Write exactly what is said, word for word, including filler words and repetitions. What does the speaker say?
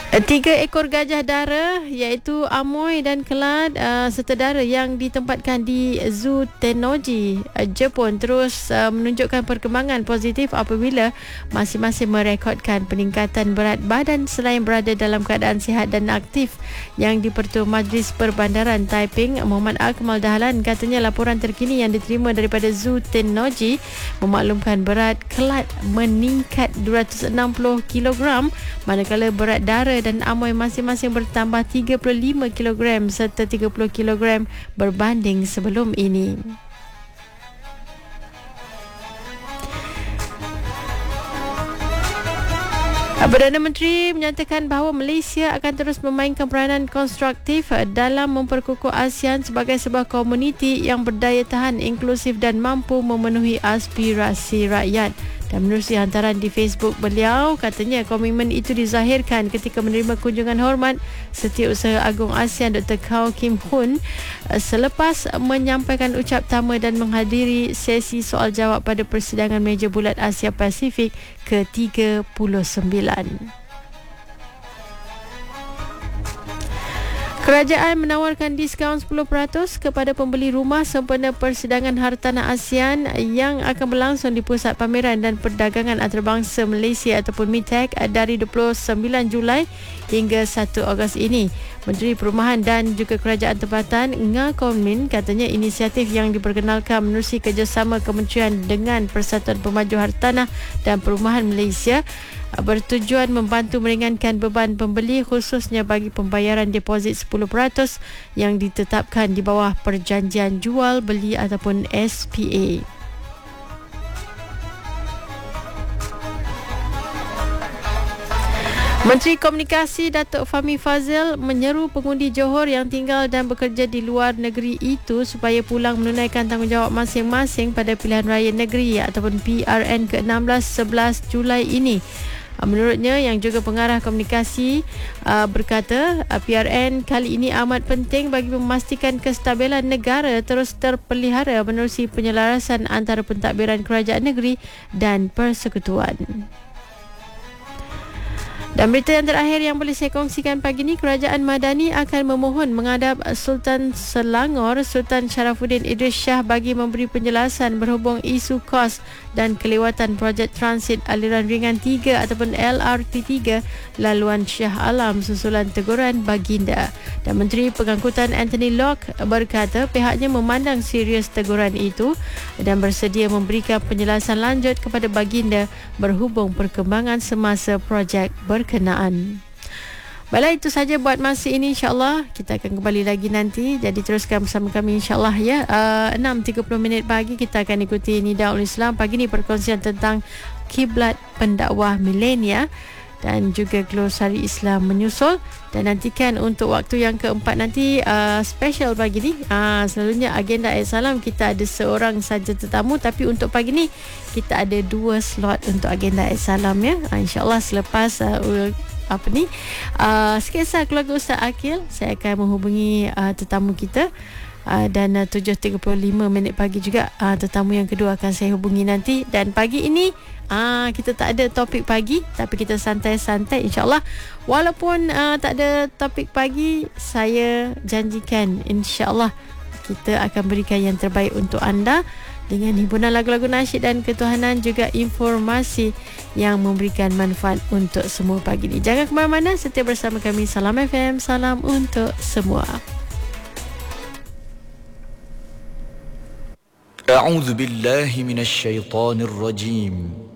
Tiga ekor gajah dara iaitu Amoy dan Kelad uh, serta dara yang ditempatkan di Zoo Tennoji uh, Jepun terus uh, menunjukkan perkembangan positif apabila masing-masing merekodkan peningkatan berat badan selain berada dalam keadaan sihat dan aktif. Yang di-Pertua Majlis Perbandaran Taiping Muhammad Akmal Dahlan katanya laporan terkini yang diterima daripada Zoo Tennoji memaklumkan berat Kelad meningkat dua ratus enam puluh kilogram manakala berat dara dan Amoy masing-masing bertambah tiga puluh lima kilogram serta tiga puluh kilogram berbanding sebelum ini. Perdana Menteri menyatakan bahawa Malaysia akan terus memainkan peranan konstruktif dalam memperkukuh ASEAN sebagai sebuah komuniti yang berdaya tahan, inklusif dan mampu memenuhi aspirasi rakyat. Dan menerusi hantaran di Facebook beliau, katanya komitmen itu dizahirkan ketika menerima kunjungan hormat Setiausaha Agung ASEAN Doktor Kao Kim Hoon selepas menyampaikan ucap tama dan menghadiri sesi soal jawab pada persidangan meja bulat Asia Pasifik ke tiga puluh sembilan. Kerajaan menawarkan diskaun sepuluh peratus kepada pembeli rumah sempena persidangan Hartanah ASEAN yang akan berlangsung di Pusat Pameran dan Perdagangan Antarabangsa Malaysia ataupun MITEC dari dua puluh sembilan Julai hingga satu Ogos ini. Menteri Perumahan dan juga Kerajaan Tempatan Nga Kon Min katanya inisiatif yang diperkenalkan menerusi kerjasama kementerian dengan Persatuan Pemaju Hartanah dan Perumahan Malaysia bertujuan membantu meringankan beban pembeli khususnya bagi pembayaran deposit sepuluh peratus yang ditetapkan di bawah perjanjian jual beli ataupun S P A. Menteri Komunikasi Datuk Fahmi Fadzil menyeru pengundi Johor yang tinggal dan bekerja di luar negeri itu supaya pulang menunaikan tanggungjawab masing-masing pada pilihan raya negeri ataupun P R N ke enam belas sebelas Julai ini. Menurutnya, yang juga pengarah komunikasi uh, berkata uh, P R N kali ini amat penting bagi memastikan kestabilan negara terus terpelihara menerusi penyelarasan antara pentadbiran kerajaan negeri dan persekutuan. Dan berita yang terakhir yang boleh saya kongsikan pagi ini, Kerajaan Madani akan memohon menghadap Sultan Selangor Sultan Sharafuddin Idris Shah bagi memberi penjelasan berhubung isu kos dan kelewatan projek transit aliran ringan tiga ataupun L R T tiga laluan Shah Alam susulan teguran baginda. Dan Menteri Pengangkutan Anthony Locke berkata pihaknya memandang serius teguran itu dan bersedia memberikan penjelasan lanjut kepada baginda berhubung perkembangan semasa projek berkenaan. Baiklah, itu saja buat masa ini, insyaAllah kita akan kembali lagi nanti, jadi teruskan bersama kami insyaAllah ya. uh, enam tiga puluh minit pagi kita akan ikuti Nidaul Islam. Pagi ni perkongsian tentang kiblat pendakwah milenia dan juga glosari Islam menyusul. Dan nantikan untuk waktu yang keempat nanti, uh, special pagi ni. uh, Selalunya agenda Ayat Salam kita ada seorang saja tetamu, tapi untuk pagi ni kita ada dua slot untuk agenda Ayat Salam ya. uh, InsyaAllah selepas uh, apa ni uh, sketsa keluarga Ustaz Akil, saya akan menghubungi uh, tetamu kita. Uh, dan uh, tujuh tiga puluh lima minit pagi juga uh, tetamu yang kedua akan saya hubungi nanti. Dan pagi ini uh, kita tak ada topik pagi, tapi kita santai-santai insyaAllah. Walaupun uh, tak ada topik pagi, saya janjikan insyaAllah kita akan berikan yang terbaik untuk anda dengan himpunan lagu-lagu nasyid dan ketuhanan, juga informasi yang memberikan manfaat untuk semua pagi ini. Jangan ke mana-mana, setia bersama kami. Salam F M, salam untuk semua. أعوذ بالله من الشيطان الرجيم